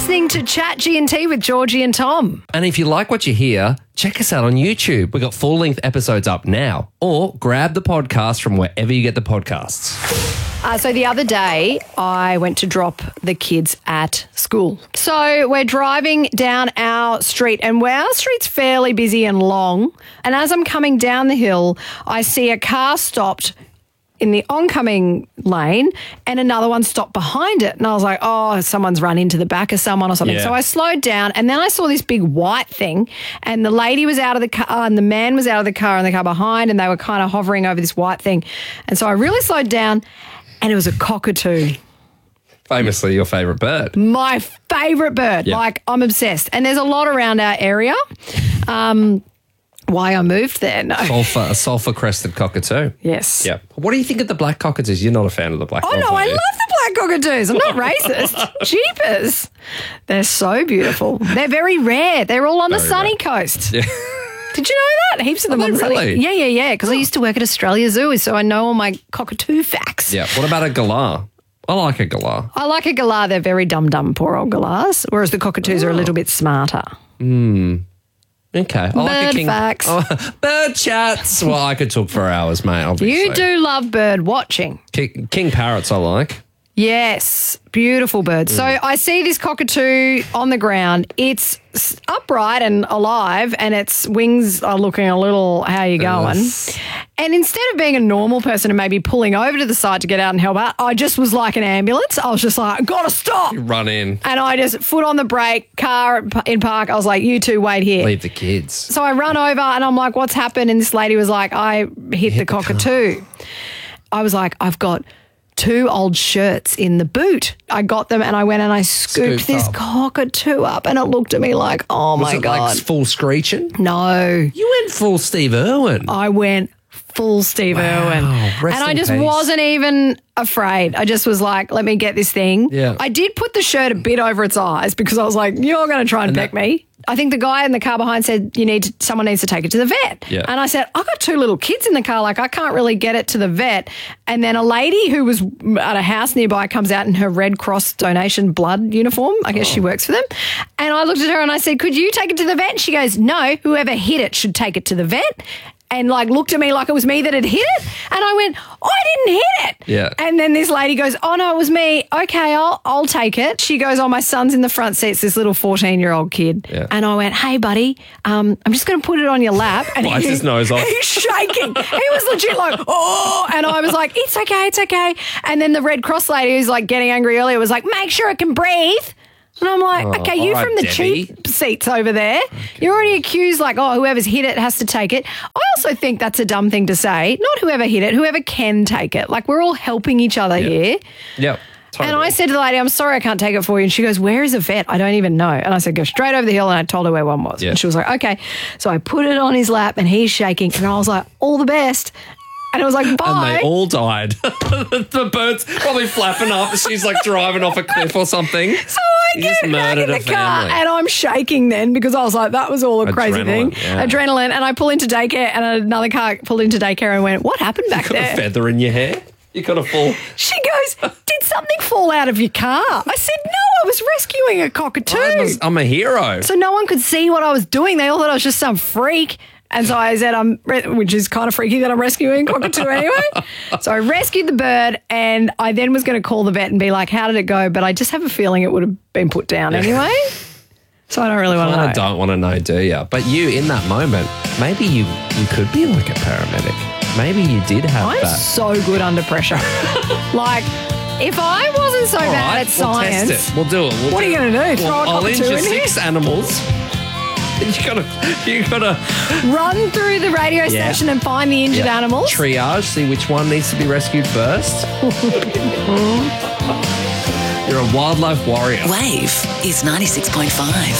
listening to Chat G&T with Georgie and Tom. And if you like what you hear, check us out on YouTube. We've got full-length episodes up now. Or grab the podcast from wherever you get the podcasts. So the other day, I went to drop the kids at school. So we're driving down our street, and our street's fairly busy and long. And as I'm coming down the hill, I see a car stopped in the oncoming lane and another one stopped behind it. And I was like, oh, someone's run into the back of someone or something. Yeah. So I slowed down, and then I saw this big white thing, and the lady was out of the car and the man was out of the car and the car behind, and they were kind of hovering over this white thing. And so I really slowed down, and it was a cockatoo. Famously your favourite bird. My favourite bird. Yeah. Like, I'm obsessed. And there's a lot around our area. Why I moved there? No. A sulphur-crested cockatoo. Yes. Yeah. What do you think of the black cockatoos? You're not a fan of the black Oh, ones, no, are I you? love the black cockatoos. I'm not racist. Jeepers. They're so beautiful. They're very rare. They're all on the Very sunny rare. coast. Yeah. Did you know that? Heaps of them Are on they the sunny. really? Yeah. Because I used to work at Australia Zoo, so I know all my cockatoo facts. Yeah. What about a galah? I like a galah. I like a galah. They're very dumb, poor old galahs, whereas the cockatoos are a little bit smarter. Okay. I like a Bird king. facts. Oh, bird chats. Well, I could talk for hours, mate, obviously. You do love bird watching. King parrots I like. Yes, beautiful bird. So I see this cockatoo on the ground. It's upright and alive, and its wings are looking a little, how you going? And instead of being a normal person and maybe pulling over to the side to get out and help out, I just was like an ambulance. I was just like, gotta stop. Run in. And I just foot on the brake, car in park. I was like, you two wait here. Leave the kids. So I run over and I'm like, what's happened? And this lady was like, I hit the cockatoo. I was like, I've got 2 old shirts in the boot. I got them and I went and I scooped this up. cockatoo up, and it looked at me like, oh Was my it God. like full screeching? No, You went full Steve Irwin. I went full Steve Irwin. Rest And I in just peace. wasn't even afraid. I just was like, let me get this thing. Yeah. I did put the shirt a bit over its eyes because I was like, you're going to try and peck me. I think the guy in the car behind said, someone needs to take it to the vet. Yeah. And I said, I've got 2 little kids in the car. Like, I can't really get it to the vet. And then a lady who was at a house nearby comes out in her Red Cross donation blood uniform. I guess she works for them. And I looked at her and I said, could you take it to the vet? And she goes, no, whoever hit it should take it to the vet. And like looked at me like it was me that had hit it. And I went, I didn't hit it. Yeah. And then this lady goes, oh no, it was me. Okay, I'll take it. She goes, oh, my son's in the front seat. It's this little 14-year-old kid. Yeah. And I went, hey buddy, I'm just going to put it on your lap. And Wipes his nose off. He's shaking. He was legit like, oh. And I was like, it's okay. And then the Red Cross lady who's like getting angry earlier was like, make sure it can breathe. And I'm like, okay, you all right, from the Debbie. cheap seats over there. You're already accused like, oh, whoever's hit it has to take it. I also think that's a dumb thing to say. Not whoever hit it, whoever can take it. Like, we're all helping each other here. Yep. Totally. And I said to the lady, I'm sorry I can't take it for you. And she goes, where is a vet? I don't even know. And I said, go straight over the hill. And I told her where one was. Yeah. And she was like, okay. So I put it on his lap and he's shaking. And I was like, all the best. And it was like, bye. And they all died. The bird's probably flapping up. She's like driving off a cliff or something. So I You get just back in murdered the a car family. and I'm shaking then because I was like, that was all a crazy thing. Adrenaline, yeah. Adrenaline. And I pull into daycare and another car pulled into daycare and went, what happened back You got a there? feather in your hair. You got a full. She goes, did something fall out of your car? I said, no, I was rescuing a cockatoo. I'm a hero. So no one could see what I was doing. They all thought I was just some freak. And so I said, which is kind of freaky that I'm rescuing a cockatoo anyway. So I rescued the bird and I then was going to call the vet and be like, how did it go? But I just have a feeling it would have been put down anyway. So I don't really want to know. I don't want to know, do you? But you, in that moment, maybe you could be like a paramedic. Maybe you did have I'm that. so good under pressure. Like, if I wasn't so All bad right, at science. We'll test it. We'll do it. What are you going to do? Throw a I'll cockatoo injure in here? 6 animals. You gotta Run through the radio station and find the injured animals. triage, see which one needs to be rescued first. You're a wildlife warrior. Wave is 96.5.